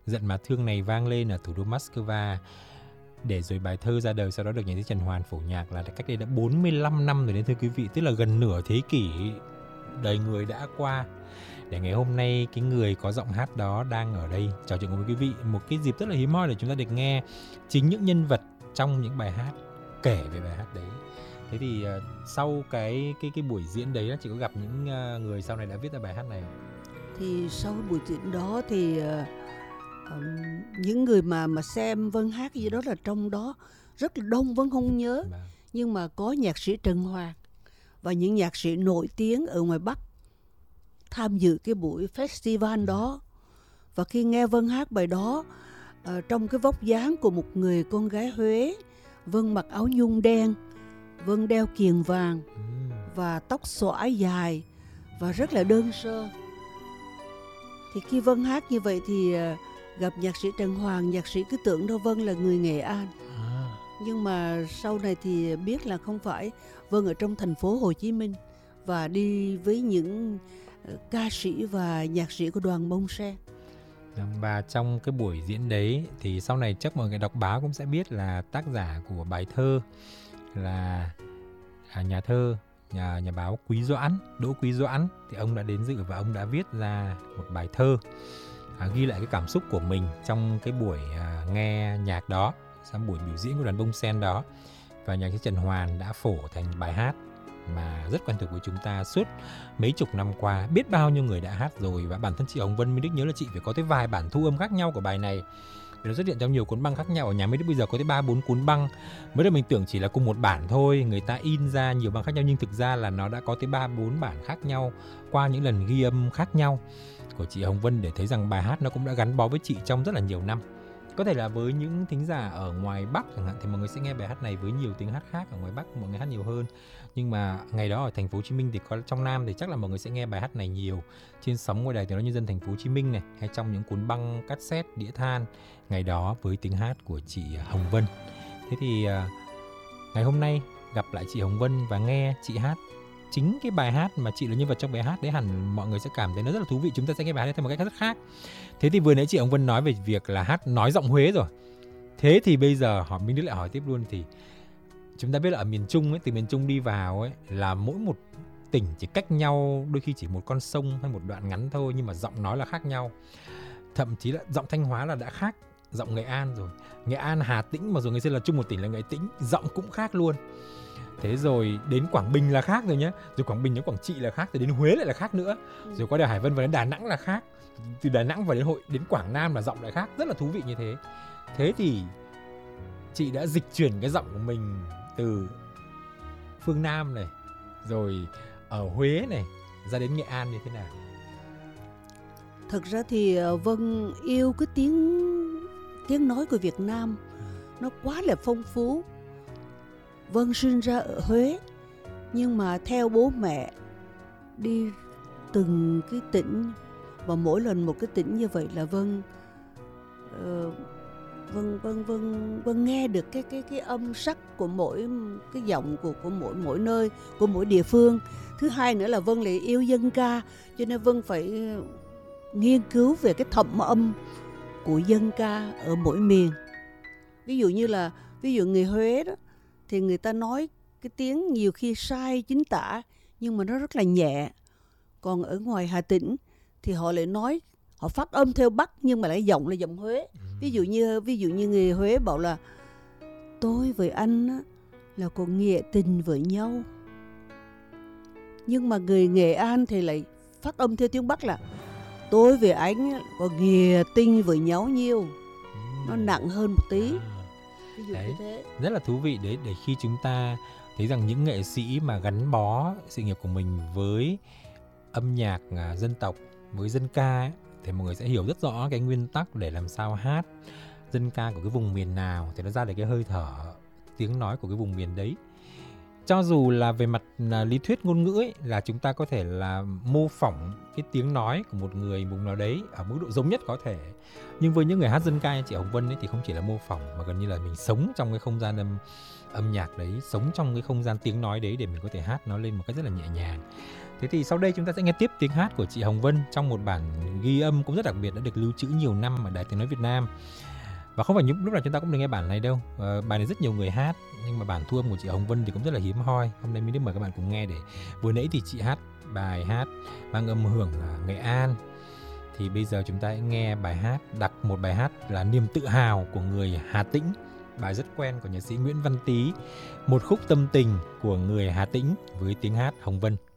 Giận mà thương này vang lên ở thủ đô Moscow. Để rồi bài thơ ra đời, sau đó được nhà thơ Trần Hoàn phổ nhạc là cách đây đã 45 năm rồi đấy thưa quý vị. Tức là gần nửa thế kỷ đời người đã qua. Để ngày hôm nay cái người có giọng hát đó đang ở đây trò chuyện cùng với quý vị. Một cái dịp rất là hiếm hoi để chúng ta được nghe chính những nhân vật trong những bài hát kể về bài hát đấy. Thế thì sau cái buổi diễn đấy, chị có gặp những người sau này đã viết ra bài hát này không? Thì sau buổi diễn đó thì những người mà xem Vân hát gì đó là trong đó rất là đông, Vân không nhớ. Nhưng mà có nhạc sĩ Trần Hoàng và những nhạc sĩ nổi tiếng ở ngoài Bắc tham dự cái buổi festival đó. Và khi nghe Vân hát bài đó, trong cái vóc dáng của một người con gái Huế, Vân mặc áo nhung đen, Vân đeo kiềng vàng và tóc xõa dài và rất là đơn sơ. Thì khi Vân hát như vậy thì gặp nhạc sĩ Trần Hoàng, nhạc sĩ cứ tưởng đâu Vân là người Nghệ An. Nhưng mà sau này thì biết là không phải, Vân ở trong thành phố Hồ Chí Minh và đi với những ca sĩ và nhạc sĩ của đoàn Bông Sen. Và trong cái buổi diễn đấy thì sau này chắc mọi người đọc báo cũng sẽ biết là tác giả của bài thơ là nhà thơ, nhà báo Quý Doãn, Đỗ Quý Doãn. Thì ông đã đến dự và ông đã viết ra một bài thơ ghi lại cái cảm xúc của mình trong cái buổi nghe nhạc đó, trong buổi biểu diễn của đoàn Bông Sen đó. Và nhạc sĩ Trần Hoàn đã phổ thành bài hát mà rất quen thuộc với chúng ta suốt mấy chục năm qua. Biết bao nhiêu người đã hát rồi, và bản thân chị Hồng Vân Minh Đức nhớ là chị phải có tới vài bản thu âm khác nhau của bài này. Nó xuất hiện trong nhiều cuốn băng khác nhau. Ở nhà Minh Đức bây giờ có tới 3-4 cuốn băng. Mới đầu mình tưởng chỉ là cùng một bản thôi, người ta in ra nhiều băng khác nhau, nhưng thực ra là nó đã có tới 3-4 bản khác nhau qua những lần ghi âm khác nhau của chị Hồng Vân, để thấy rằng bài hát nó cũng đã gắn bó với chị trong rất là nhiều năm. Có thể là với những thính giả ở ngoài Bắc chẳng hạn thì mọi người sẽ nghe bài hát này với nhiều tiếng hát khác. Ở ngoài Bắc mọi người hát nhiều hơn. Nhưng mà ngày đó ở thành phố Hồ Chí Minh thì có, trong Nam thì chắc là mọi người sẽ nghe bài hát này nhiều trên sóng ngoài Đài Tiếng nói Nhân dân thành phố Hồ Chí Minh này, hay trong những cuốn băng cassette đĩa than ngày đó với tiếng hát của chị Hồng Vân. Thế thì ngày hôm nay gặp lại chị Hồng Vân và nghe chị hát chính cái bài hát mà chị là nhân vật trong bài hát đấy, hẳn mọi người sẽ cảm thấy nó rất là thú vị. Chúng ta sẽ nghe bài hát theo một cách rất khác. Thế thì vừa nãy chị Hồng Vân nói về việc là hát nói giọng Huế rồi. Thế thì bây giờ Minh Đức lại hỏi tiếp luôn. Thì chúng ta biết là ở miền Trung ấy, từ miền Trung đi vào ấy, là mỗi một tỉnh chỉ cách nhau đôi khi chỉ một con sông hay một đoạn ngắn thôi, nhưng mà giọng nói là khác nhau. Thậm chí là giọng Thanh Hóa là đã khác giọng Nghệ An rồi. Nghệ An, Hà Tĩnh mà rồi ngày xưa là chung một tỉnh là Nghệ Tĩnh, giọng cũng khác luôn. Thế rồi đến Quảng Bình là khác rồi nhé. Rồi Quảng Bình đến Quảng Trị là khác. Rồi đến Huế lại là khác nữa. Rồi qua đèo Hải Vân và đến Đà Nẵng là khác. Từ Đà Nẵng và đến Quảng Nam là giọng lại khác. Rất là thú vị như thế. Thế thì chị đã dịch chuyển cái giọng của mình từ phương Nam này, rồi ở Huế này, ra đến Nghệ An như thế nào? Thật ra thì Vân yêu cái tiếng nói của Việt Nam. Nó quá là phong phú. Vân sinh ra ở Huế, nhưng mà theo bố mẹ đi từng cái tỉnh, và mỗi lần một cái tỉnh như vậy là Vân nghe được cái âm sắc của mỗi cái giọng của mỗi nơi, của mỗi địa phương. Thứ hai nữa là Vân lại yêu dân ca, cho nên Vân phải nghiên cứu về cái thẩm âm của dân ca ở mỗi miền. Ví dụ người Huế đó thì người ta nói cái tiếng nhiều khi sai chính tả, nhưng mà nó rất là nhẹ. Còn ở ngoài Hà Tĩnh thì họ lại nói, họ phát âm theo Bắc nhưng mà lại giọng là giọng Huế. Ví dụ như người Huế bảo là tôi với anh á, là còn nghĩa tình với nhau. Nhưng mà người Nghệ An thì lại phát âm theo tiếng Bắc là tôi với anh á, còn nghĩa tình với nhau nhiều. Nó nặng hơn một tí. Đấy, rất là thú vị đấy, để khi chúng ta thấy rằng những nghệ sĩ mà gắn bó sự nghiệp của mình với âm nhạc dân tộc, với dân ca ấy, thì mọi người sẽ hiểu rất rõ cái nguyên tắc để làm sao hát dân ca của cái vùng miền nào thì nó ra được cái hơi thở tiếng nói của cái vùng miền đấy. Cho dù là về mặt lý thuyết ngôn ngữ ấy, là chúng ta có thể là mô phỏng cái tiếng nói của một người vùng nào đấy ở mức độ giống nhất có thể. Nhưng với những người hát dân ca như chị Hồng Vân ấy thì không chỉ là mô phỏng, mà gần như là mình sống trong cái không gian âm nhạc đấy, sống trong cái không gian tiếng nói đấy để mình có thể hát nó lên một cách rất là nhẹ nhàng. Thế thì sau đây chúng ta sẽ nghe tiếp tiếng hát của chị Hồng Vân trong một bản ghi âm cũng rất đặc biệt, đã được lưu trữ nhiều năm ở Đài Tiếng nói Việt Nam. Và không phải những lúc nào chúng ta cũng được nghe bản này đâu. Bài này rất nhiều người hát, nhưng mà bản thu âm của chị Hồng Vân thì cũng rất là hiếm hoi. Hôm nay mình được mời các bạn cùng nghe. Để vừa nãy thì chị hát bài hát mang âm hưởng là Nghệ An, thì bây giờ chúng ta hãy nghe bài hát, một bài hát là niềm tự hào của người Hà Tĩnh, bài rất quen của nhạc sĩ Nguyễn Văn Tý, một khúc tâm tình của người Hà Tĩnh với tiếng hát Hồng Vân.